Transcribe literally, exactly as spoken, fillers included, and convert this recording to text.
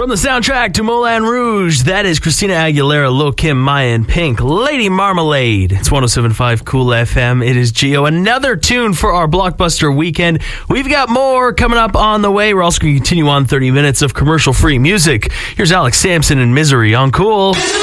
From the soundtrack to Moulin Rouge, that is Christina Aguilera, Lil' Kim, Maya, and Pink, Lady Marmalade. It's one oh seven point five Cool F M. It is Gio. Another tune for our Blockbuster weekend. We've got more coming up on the way. We're also going to continue on thirty minutes of commercial-free music. Here's Alex Sampson and Misery on Cool.